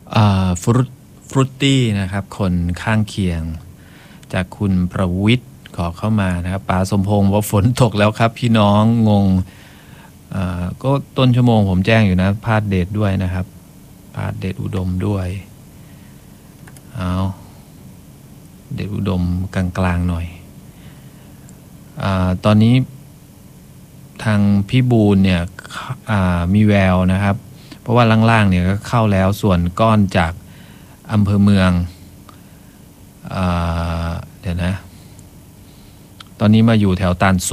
ฟรุตตี้นะครับคนข้างเคียงจากคุณประวิทย์ขอเข้ามานะครับป๋าสมพงษ์ว่าฝนตกแล้วครับพี่น้องงงก็ต้นชั่วโมงผมแจ้งอยู่นะพาดเดทด้วยนะครับพาดเดทอุดมด้วยเอาเดทอุดมกลางๆหน่อยตอนนี้ทางพี่บูลเนี่ยมีแววนะครับเพราะว่าล่างๆเนี่ยก็เข้าแล้วส่วนก้อนจากอำเภอเมืองเดี๋ยวนะตอนนี้มาอยู่แถวตาล